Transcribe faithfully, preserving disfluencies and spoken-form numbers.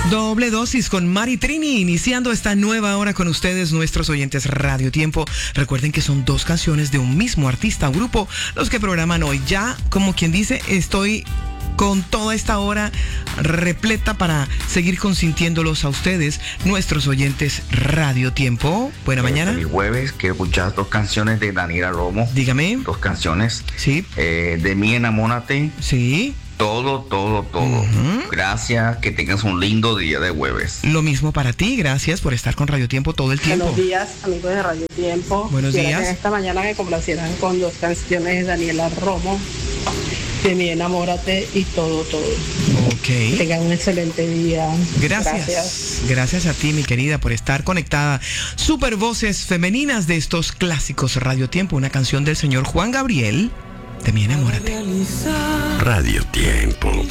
Doble dosis con Mari Trini, iniciando esta nueva hora con ustedes, nuestros oyentes Radio Tiempo. Recuerden que son dos canciones de un mismo artista o grupo los que programan hoy. Ya, como quien dice, estoy con toda esta hora repleta para seguir consintiéndolos a ustedes, nuestros oyentes Radio Tiempo. Buena mañana. El jueves quiero escuchar dos canciones de Daniela Romo. Dígame. Dos canciones. Sí. Eh, de mí enamórate. Sí. Todo, todo, todo. Uh-huh. Gracias, que tengas un lindo día de jueves. Lo mismo para ti, gracias por estar con Radio Tiempo todo el tiempo. Buenos días, amigos de Radio Tiempo. Buenos Quisiera días. que esta mañana me complacieran con dos canciones de Daniela Romo, de mi enamórate y todo, todo. Ok. Que tengan un excelente día. Gracias. Gracias. Gracias a ti, mi querida, por estar conectada. Super voces femeninas de estos clásicos Radio Tiempo, una canción del señor Juan Gabriel, de mi enamórate. Radio Tiempo.